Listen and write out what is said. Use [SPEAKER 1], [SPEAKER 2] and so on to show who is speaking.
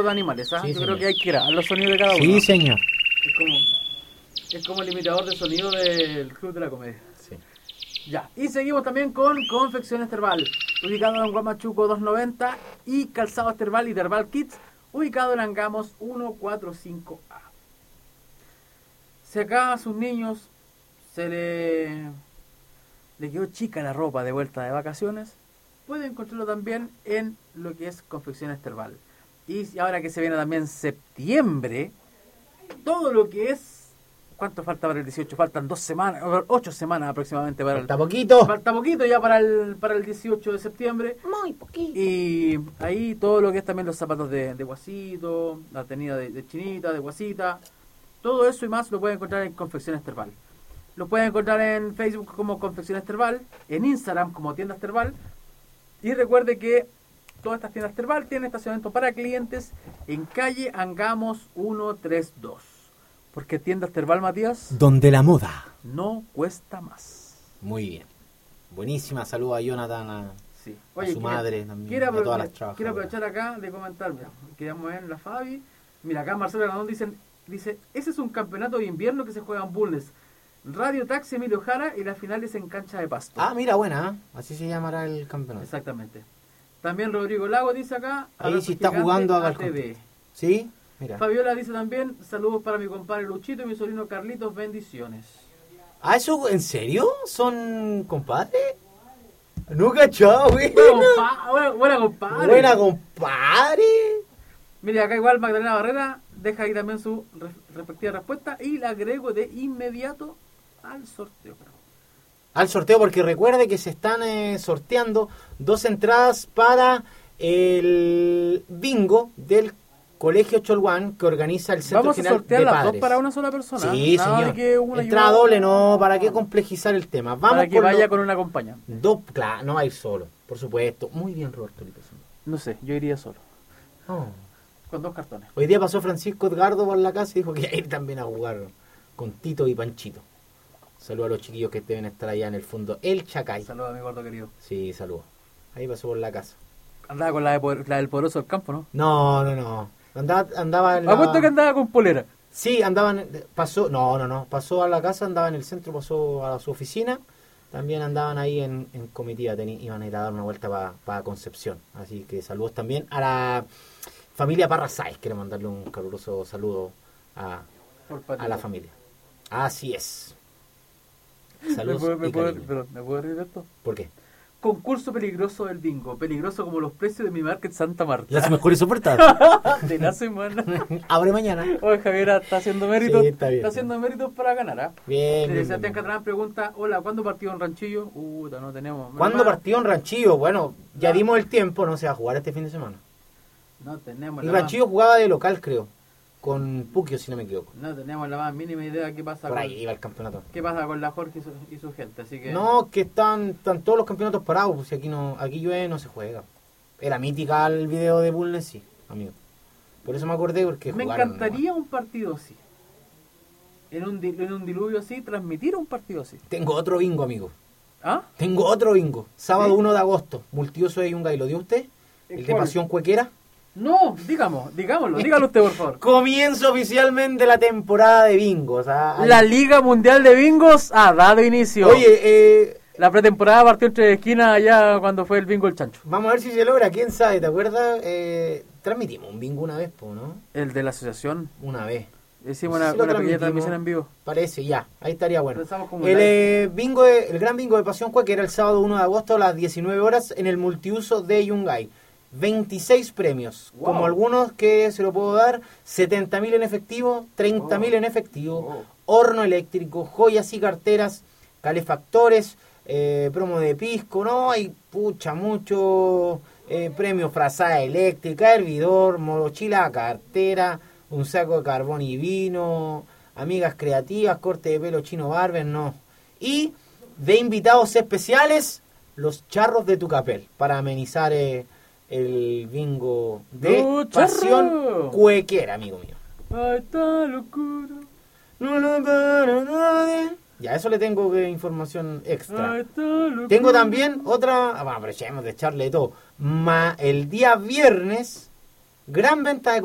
[SPEAKER 1] de animales, ¿ah?
[SPEAKER 2] Sí,
[SPEAKER 1] Yo
[SPEAKER 2] señor.
[SPEAKER 1] creo que hay que grabar los sonidos de cada uno.
[SPEAKER 2] Sí, señor.
[SPEAKER 1] Es como el imitador de sonido del Club de la Comedia.
[SPEAKER 2] Sí.
[SPEAKER 1] Ya, y seguimos también con Confecciones Terbal, ubicado en Guamachuco 290, y Calzados Terbal y Terbal Kids, ubicado en Angamos 145A. Si acá a sus niños se le quedó chica la ropa de vuelta de vacaciones, pueden encontrarlo también en lo que es Confecciones Terbal. Y ahora que se viene también septiembre, todo lo que es... ¿Cuánto falta para el 18? Faltan 2 semanas, 8 semanas aproximadamente para
[SPEAKER 2] Falta poquito.
[SPEAKER 1] Falta poquito ya para el 18 de septiembre.
[SPEAKER 2] Muy poquito.
[SPEAKER 1] Y ahí todo lo que es también los zapatos de guasito, la tenida de chinita, de guasita, todo eso y más lo pueden encontrar en Confecciones Terbal. Lo pueden encontrar en Facebook como Confecciones Terbal, en Instagram como Tiendas Terbal. Y recuerde que todas estas tiendas Terbal tienen estacionamiento para clientes en calle Angamos 132. Porque Tiendas Terbal, Matías,
[SPEAKER 2] Donde la moda.
[SPEAKER 1] no cuesta más.
[SPEAKER 2] Muy bien. Buenísima. Saludos a Jonathan,
[SPEAKER 1] Sí.
[SPEAKER 2] a su madre también, a todas las trabajadoras.
[SPEAKER 1] Quiero aprovechar acá de comentar, mira, quedamos en la Fabi. Mira, acá Marcelo Grandón dice, ese es un campeonato de invierno que se juega en Bulnes. Radio Taxi Emilio Jara y la final es en cancha de pasto.
[SPEAKER 2] Ah, mira, buena, ¿eh? Así se llamará el campeonato.
[SPEAKER 1] Exactamente. También Rodrigo Lago dice acá.
[SPEAKER 2] Ahí sí está jugando acá el
[SPEAKER 1] TV.
[SPEAKER 2] campeonato. ¿Sí? Mira.
[SPEAKER 1] Fabiola dice también, saludos para mi compadre Luchito y mi sobrino Carlitos, bendiciones.
[SPEAKER 2] Ah, ¿eso en serio? ¿Son compadres? No cachado, güey.
[SPEAKER 1] Buena compadre.
[SPEAKER 2] Buena compadre.
[SPEAKER 1] Mire, acá igual Magdalena Barrera deja ahí también su respectiva respuesta y la agrego de inmediato al sorteo.
[SPEAKER 2] Al sorteo, porque recuerde que se están sorteando 2 entradas para el bingo del Colegio Cholguán que organiza el Centro
[SPEAKER 1] Vamos a
[SPEAKER 2] Final
[SPEAKER 1] sortear
[SPEAKER 2] de
[SPEAKER 1] las
[SPEAKER 2] Padres.
[SPEAKER 1] 2 para una sola persona.
[SPEAKER 2] Sí,
[SPEAKER 1] Nada
[SPEAKER 2] señor.
[SPEAKER 1] de que una
[SPEAKER 2] Entrada doble, no, ¿para qué complejizar el tema? Vamos
[SPEAKER 1] para que
[SPEAKER 2] con
[SPEAKER 1] vaya
[SPEAKER 2] los
[SPEAKER 1] con un acompañante.
[SPEAKER 2] claro, no va a ir solo, por supuesto. Muy bien, Roberto Lito.
[SPEAKER 1] No sé, yo iría solo.
[SPEAKER 2] Oh.
[SPEAKER 1] Con 2 cartones.
[SPEAKER 2] Hoy día pasó Francisco Edgardo por la casa y dijo que iba a ir también a jugar con Tito y Panchito. Saludos a los chiquillos que deben estar allá en el fondo. El Chacay.
[SPEAKER 1] Saludos a mi gordo querido.
[SPEAKER 2] Sí, saludos. Ahí pasó por la casa.
[SPEAKER 1] Andaba con la del poderoso del campo, ¿no?
[SPEAKER 2] No. Andaba en la...
[SPEAKER 1] Apuesto que andaba con polera.
[SPEAKER 2] Sí, pasó a la casa, andaba en el centro, pasó a su oficina. También andaban ahí en comitiva, iban a ir a dar una vuelta para Concepción. Así que saludos también a la familia Parra Sáez. Quiero mandarle un caluroso saludo a la familia. Así es. Saludos
[SPEAKER 1] ¿Me
[SPEAKER 2] y
[SPEAKER 1] puedo
[SPEAKER 2] cariño.
[SPEAKER 1] reír de esto?
[SPEAKER 2] ¿Por qué?
[SPEAKER 1] Concurso peligroso del bingo. Peligroso como los precios de mi market Santa Marta.
[SPEAKER 2] Las mejores ofertas.
[SPEAKER 1] De la semana.
[SPEAKER 2] Abre mañana.
[SPEAKER 1] Oye, Javiera está haciendo méritos.
[SPEAKER 2] Sí, está bien.
[SPEAKER 1] Está haciendo méritos para ganar, ¿ah?
[SPEAKER 2] Bien.
[SPEAKER 1] Sebastián Catalán pregunta, hola, ¿cuándo partió en Ranchillo? No tenemos.
[SPEAKER 2] ¿Cuándo partió en Ranchillo? Bueno, ya dimos el tiempo, no se va a jugar este fin de semana.
[SPEAKER 1] No tenemos
[SPEAKER 2] Y Ranchillo jugaba de local, creo. Con Puquio, si no me equivoco.
[SPEAKER 1] No tenemos la más mínima idea qué pasa
[SPEAKER 2] Por ahí iba el campeonato.
[SPEAKER 1] qué pasa con la Jorge y su gente, así que...
[SPEAKER 2] No, que están todos los campeonatos parados, pues si aquí llueve no se juega. Era mítica el video de Bulnes, sí, amigo. Por eso me acordé, porque
[SPEAKER 1] me
[SPEAKER 2] jugaron,
[SPEAKER 1] encantaría un partido así. En un diluvio así, transmitir un partido así.
[SPEAKER 2] Tengo otro bingo, amigo.
[SPEAKER 1] ¿Ah?
[SPEAKER 2] Tengo otro bingo. Sábado
[SPEAKER 1] ¿Sí?
[SPEAKER 2] 1 de agosto, multiuso de Yungay. ¿Lo dio usted? ¿El de
[SPEAKER 1] ¿Cuál?
[SPEAKER 2] Pasión Cuequera?
[SPEAKER 1] No, digámoslo, dígalo usted, por favor.
[SPEAKER 2] Comienza oficialmente la temporada de bingos.
[SPEAKER 1] La Liga Mundial de Bingos ha dado inicio.
[SPEAKER 2] Oye,
[SPEAKER 1] la pretemporada partió entre esquinas allá cuando fue el bingo el chancho.
[SPEAKER 2] vamos a ver si se logra, quién sabe, ¿te acuerdas? Transmitimos un bingo una vez, ¿no?
[SPEAKER 1] El de la asociación.
[SPEAKER 2] Una vez.
[SPEAKER 1] Hicimos
[SPEAKER 2] Sí,
[SPEAKER 1] una
[SPEAKER 2] lo
[SPEAKER 1] pequeña
[SPEAKER 2] transmitimos.
[SPEAKER 1] transmisión en vivo.
[SPEAKER 2] Parece, ya, ahí estaría bueno.
[SPEAKER 1] Pensamos como
[SPEAKER 2] El gran bingo de Pasión Cueca era el sábado 1 de agosto a las 19 horas en el multiuso de Yungay. 26 premios,
[SPEAKER 1] Wow.
[SPEAKER 2] como algunos que se lo puedo dar, 70.000 en efectivo, 30.000 en efectivo, horno eléctrico, joyas y carteras, calefactores, promo de pisco, no hay mucho premio, frazada eléctrica, hervidor, mochila, cartera, un saco de carbón y vino, amigas creativas, corte de pelo chino barber, no. Y de invitados especiales, los charros de Tucapel, para amenizar el bingo de Pasión Cuequera, amigo mío.
[SPEAKER 1] Ay, esta locura.
[SPEAKER 2] No lo para nadie. Ya, eso le tengo información extra.
[SPEAKER 1] Ay, esta locura.
[SPEAKER 2] Tengo también otra, bueno, aprovechemos de echarle todo. El día viernes, gran venta de